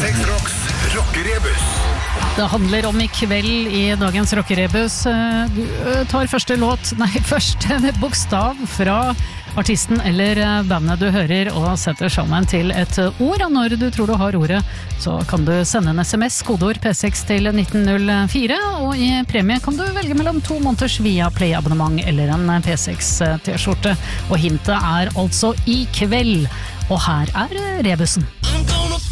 P6 Rocks rockerebus. Det handler om i kveld i dagens rockerebus. Du tar første bokstav fra artisten eller bandet du hører og setter sammen til et ord. Og når du tror du har ordet, så kan du sende en SMS, kodeord P6 til 1904, og i premie kan du velge mellom 2 måneders via Play-abonnement eller en P6 t-skjorte. Og hintet er altså i kveld, og her er rebusen.